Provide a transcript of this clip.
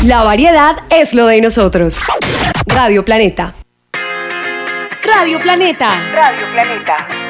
La variedad es lo de nosotros. Radio Planeta. Radio Planeta. Radio Planeta.